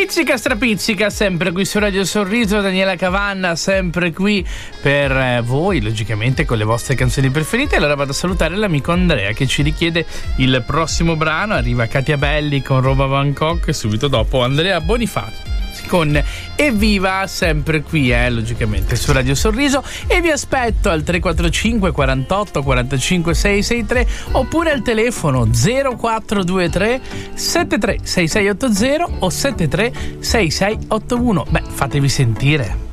Pizzica strapizzica, sempre qui su Radio Sorriso. Daniela Cavanna, sempre qui per voi, logicamente con le vostre canzoni preferite. Allora vado a salutare l'amico Andrea che ci richiede il prossimo brano. Arriva Katia Belli con Roma Bangkok e subito dopo Andrea Bonifacio con Evviva, sempre qui logicamente su Radio Sorriso. E vi aspetto al 345 48 45 663 oppure al telefono 0423 73 6680 o 73 6681. Fatevi sentire.